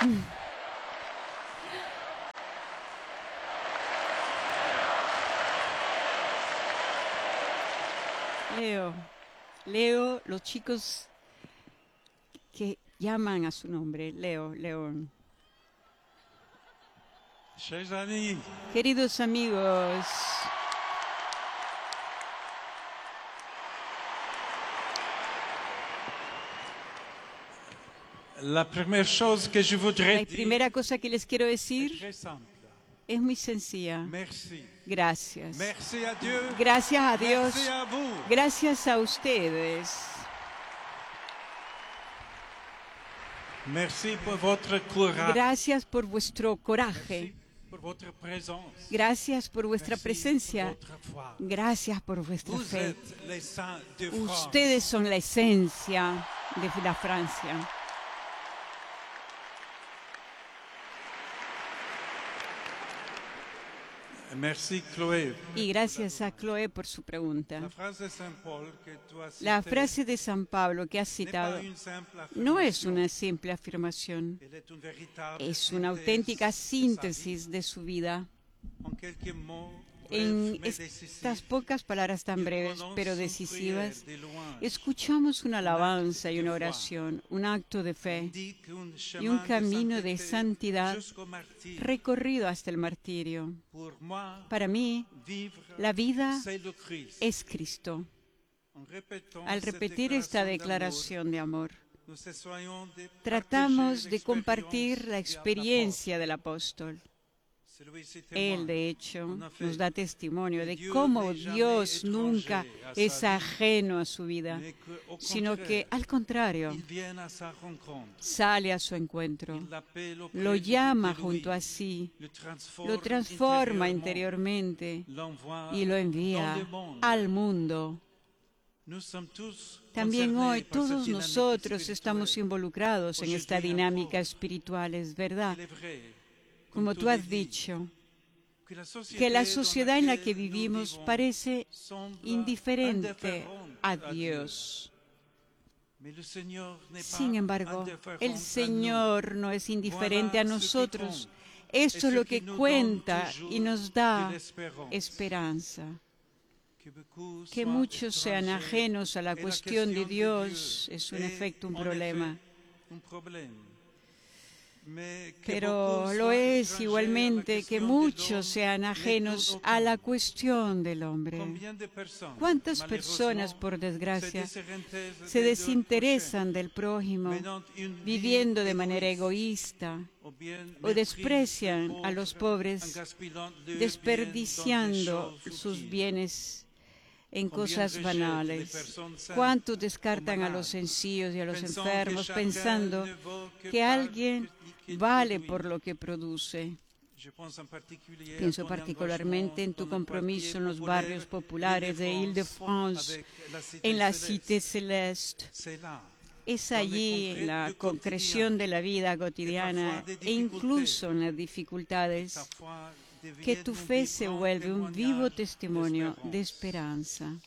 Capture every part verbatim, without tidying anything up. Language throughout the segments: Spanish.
Leo, Leo, los chicos que llaman a su nombre, Leo, León. Chers amis, Queridos amigos, la première chose que je voudrais la dire primera cosa que les quiero est decir très simple. es muy sencilla. Merci. Gracias. Merci à Dieu. Gracias a Dios. Merci à vous. Gracias a ustedes. Merci pour votre courage. Gracias por vuestro Merci coraje. pour votre présence. Gracias por vuestra Merci presencia. pour votre foi. Gracias por vuestra Vous fe. êtes les saints de France. Ustedes son la esencia de la Francia. Merci Chloé. Y gracias a Chloé por su pregunta. La phrase de Saint Paul que tu as La citée frase de San Pablo que has n'est pas citado une simple no es affirmation. una simple afirmación, Elle est une véritable es una synthèse auténtica de sa vie. síntesis de su vida. En quelques mots, En brefs, mais estas décisifs, pocas palabras tan il breves prononce pero une decisivas, prière de louange. escuchamos una alabanza y una oración, un acto de fe Indique un y un chemin de camino de sainteté santidad jusqu'au martyre. recorrido hasta el martirio. Pour moi, Para mí, vivre, la vida c'est le Christ. es Cristo. En répétant Al cette repetir esta déclaration declaración de amor, d'amour, nous essayons de tratamos partager de compartir l'expérience la de experiencia del apóstol. l'apôtre. Celui-ci Él, témoigne de hecho, en effet nos da testimonio de Dieu cómo n'est jamais Dios étranger nunca à sa es vie, ajeno a su vida, mais que, au sino que, contraire, al contrario, il vient à sa rencontre. sale a su encuentro, Il l'appelle auprès lo de llama lui, junto a sí, le transforme lo transforma intérieurement, interiormente l'envoie y lo dans envía le monde. al mundo. Nous sommes tous También concernés hoy par cette todos dynamique nosotros spirituelle. estamos involucrados en esta dinámica espiritual, es verdad, Il est vrai, como comme tú tu has l'as dit, dicho, que la société que la dans sociedad en la que laquelle nous vivimos vivons parece semble indiferente indifférente a Dieu. Dios. Mais le Seigneur n'est Sin pas embargo, indifférent el à Señor no es indiferente a Voilà ce qui nosotros. compte. Esto Et es ce lo qui que nous cuenta donne toujours y nos de da l'espérance. esperanza. Que beaucoup Que soient muchos sean étrangers. ajenos a la Et la cuestión de question Dios Dieu es un est, efecto, un en problema. effet, un problème. Mais que Pero beaucoup lo soient es étrangers à la igualmente que question de muchos l'homme sean n'est ajenos tout a la autant. cuestión del hombre. Combien de personnes, ¿Cuántas personas, malheureusement, por desgracia, se désintéressent se de leur desinteresan del prójimo, prochain, menant une vie viviendo de manera égoïste, egoísta, ou bien o méprisent desprecian les a los pauvres, pobres, en gaspillant leur bien desperdiciando dans des choses sus futiles? bienes en Combien cosas rejettent les banales? personnes saines ¿Cuántos descartan ou a los malades, sencillos y a los pensant que enfermos chacun pensando ne vaut que que par alguien ce qu'il vale produit? por lo que produce? Je pense en particulier à Pienso ton particularmente en engagement tu dans le compromiso en quartier los populaire barrios populares de Île-de-France, Île-de-France, avec la Cité en la Céleste. Cité Celeste. C'est là, Es dans les allí, en la concrets du concreción quotidien, de la vida cotidiana parfois des e incluso en las dificultades, ta foi que devienne tu un fe se vibrant vuelve un vivo témoignage testimonio de d'espérance. esperanza.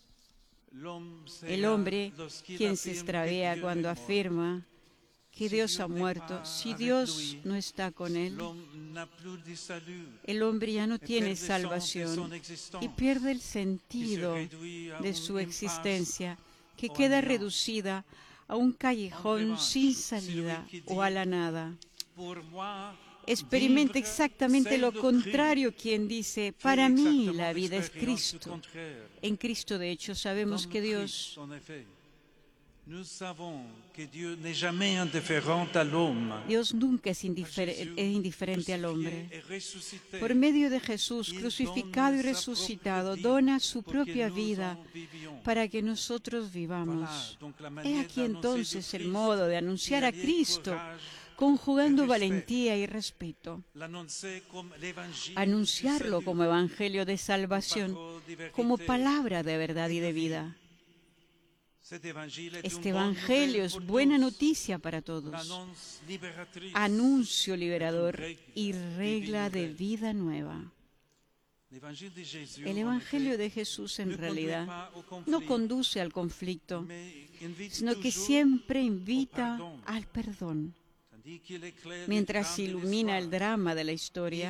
L'homme El s'égare hombre, lorsqu'il quien se affirme que extravía Dieu cuando est mort. afirma que Si Dios Dieu ha n'est muerto, pas si avec Dios lui, no está con él, L'homme n'a plus de salut el hombre ya no et tiene perd le sens de son salvación existence, y pierde el qui se sentido réduit à de une su impasse existencia, que o queda néant. reducida a un callejón sin salida o a la nada. Pour moi, Experimenta vivre, exactamente c'est lo le contrario quien dice, Christ. para Fait mí exactement la vida es l'expérience du Cristo. contraire. En Cristo, de hecho, sabemos Dans que le Dios, Christ, en effet, nous savons que Dieu n'est jamais indifférent à l'homme. Dios nunca es, indifer- Jésus, es indiferente al crucifié hombre. et ressuscité, Por medio de Jesús il crucificado y donne sa resucitado, propre vie dona su pour que propia nous vida en vivions. para que nosotros Voilà, vivamos. donc la He manière aquí d'annoncer entonces le el Christ, modo de anunciar a qui allie Cristo, courage, conjugando et respect. valentía y respeto. l'annoncer comme l'évangile Anunciarlo du como salut, evangelio de salvación, parole de vérité. como palabra de verdad y de vida. Cet évangile est Este une bonne evangelio nouvelle es pour buena tous. noticia para todos, L'annonce libératrice. anuncio liberador y regla de vida nueva. L'évangile de Jésus, El en Evangelio effet, de Jesús en ne conduit realidad pas au conflit, no conduce al conflicto, mais invite sino que toujours siempre au invita pardon. al perdón. tandis qu'il éclaire le mientras drame de ilumina el l'histoire. drama de la historia,